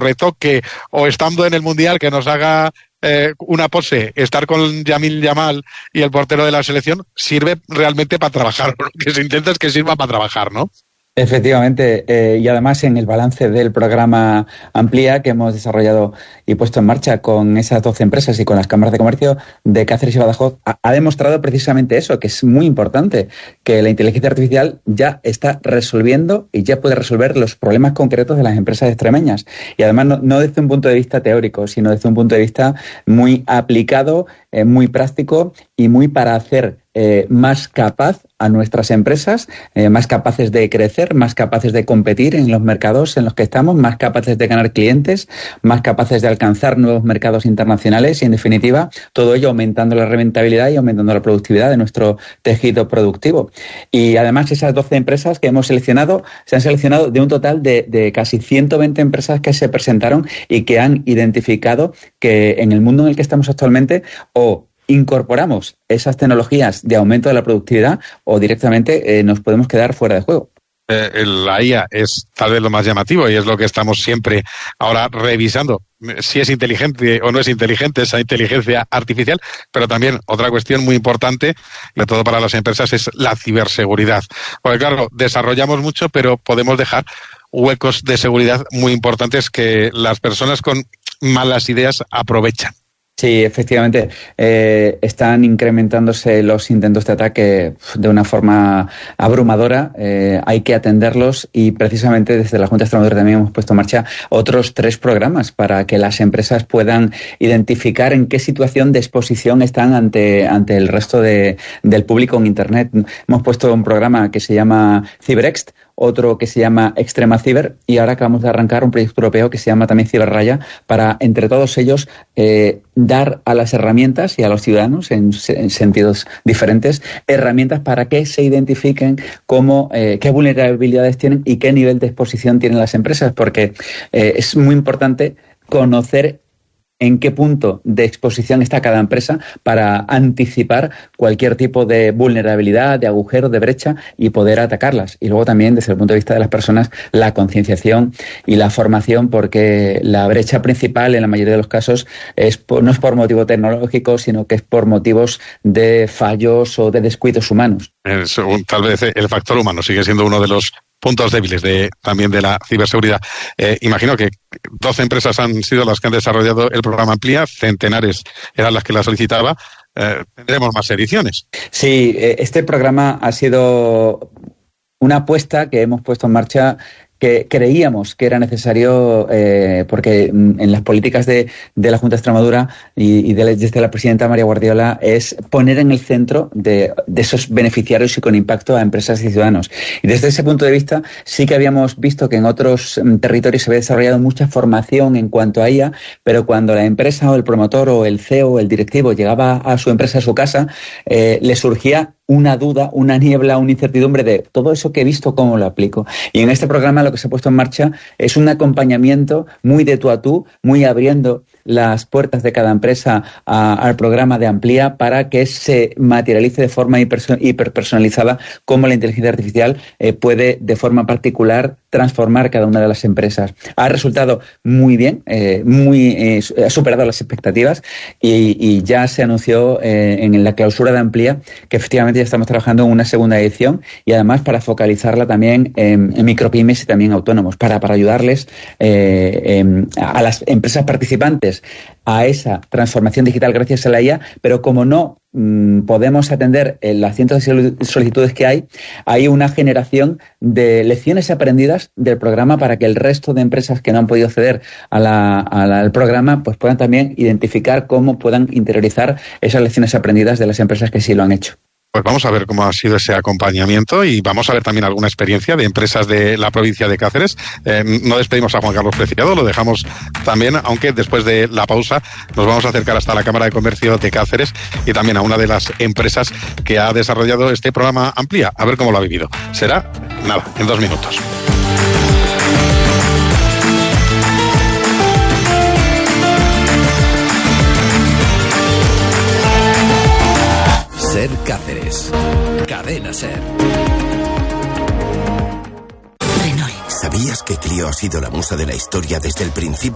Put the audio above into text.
retoque, o estando en el Mundial que nos haga una pose, estar con Yamil Yamal y el portero de la selección, sirve realmente para trabajar. Lo que se intenta es que sirva para trabajar, ¿no? Efectivamente, y además en el balance del programa Amplía que hemos desarrollado y puesto en marcha con esas 12 empresas y con las cámaras de comercio de Cáceres y Badajoz, ha demostrado precisamente eso, que es muy importante, que la inteligencia artificial ya está resolviendo y ya puede resolver los problemas concretos de las empresas extremeñas. Y además no desde un punto de vista teórico, sino desde un punto de vista muy aplicado, muy práctico y muy para hacer más capaz a nuestras empresas, más capaces de crecer, más capaces de competir en los mercados en los que estamos, más capaces de ganar clientes, más capaces de alcanzar nuevos mercados internacionales y, en definitiva, todo ello aumentando la rentabilidad y aumentando la productividad de nuestro tejido productivo. Y además esas 12 empresas que hemos seleccionado, se han seleccionado de un total de casi 120 empresas que se presentaron y que han identificado que en el mundo en el que estamos actualmente o incorporamos esas tecnologías de aumento de la productividad o directamente nos podemos quedar fuera de juego. La IA es tal vez lo más llamativo y es lo que estamos siempre ahora revisando, si es inteligente o no es inteligente esa inteligencia artificial, pero también otra cuestión muy importante, sobre todo para las empresas, es la ciberseguridad. Porque claro, desarrollamos mucho, pero podemos dejar huecos de seguridad muy importantes que las personas con malas ideas aprovechan. Sí, efectivamente, están incrementándose los intentos de ataque de una forma abrumadora, hay que atenderlos y precisamente desde la Junta de Extremadura también hemos puesto en marcha otros 3 programas para que las empresas puedan identificar en qué situación de exposición están ante el resto del público en Internet. Hemos puesto un programa que se llama CyberExt, otro que se llama Extrema Ciber y ahora acabamos de arrancar un proyecto europeo que se llama también Ciberraya para, entre todos ellos, dar a las herramientas y a los ciudadanos en sentidos diferentes herramientas para que se identifiquen qué vulnerabilidades tienen y qué nivel de exposición tienen las empresas, porque es muy importante conocer en qué punto de exposición está cada empresa para anticipar cualquier tipo de vulnerabilidad, de agujero, de brecha y poder atacarlas. Y luego también, desde el punto de vista de las personas, la concienciación y la formación, porque la brecha principal en la mayoría de los casos no es por motivo tecnológico, sino que es por motivos de fallos o de descuidos humanos. Tal vez el factor humano sigue siendo uno de los puntos débiles también de la ciberseguridad. Imagino que 12 empresas han sido las que han desarrollado el programa Amplía, centenares eran las que la solicitaba. Tendremos más ediciones. Sí, este programa ha sido una apuesta que hemos puesto en marcha que creíamos que era necesario porque en las políticas de la Junta de Extremadura y desde la presidenta María Guardiola es poner en el centro de esos beneficiarios y con impacto a empresas y ciudadanos. Y desde ese punto de vista sí que habíamos visto que en otros territorios se había desarrollado mucha formación en cuanto a ella, pero cuando la empresa o el promotor o el CEO o el directivo llegaba a su empresa, a su casa, le surgía una duda, una niebla, una incertidumbre de todo eso que he visto, ¿cómo lo aplico? Y en este programa lo que se ha puesto en marcha es un acompañamiento muy de tú a tú, muy abriendo las puertas de cada empresa al programa de Amplía para que se materialice de forma hiperpersonalizada cómo la inteligencia artificial puede de forma particular transformar cada una de las empresas. Ha resultado muy bien, ha superado las expectativas y ya se anunció en la clausura de Amplía que efectivamente ya estamos trabajando en una segunda edición y además para focalizarla también en micropymes y también autónomos para ayudarles a las empresas participantes a esa transformación digital gracias a la IA, pero como no podemos atender las cientos de solicitudes que hay una generación de lecciones aprendidas del programa para que el resto de empresas que no han podido acceder al programa pues puedan también identificar cómo puedan interiorizar esas lecciones aprendidas de las empresas que sí lo han hecho. Pues vamos a ver cómo ha sido ese acompañamiento y vamos a ver también alguna experiencia de empresas de la provincia de Cáceres. No despedimos a Juan Carlos Preciado, lo dejamos también, aunque después de la pausa nos vamos a acercar hasta la Cámara de Comercio de Cáceres y también a una de las empresas que ha desarrollado este programa Amplía, a ver cómo lo ha vivido. Será, en 2 minutos. Ser Cáceres. Cadena Ser. Renault. ¿Sabías que Clio ha sido la musa de la historia desde el principio?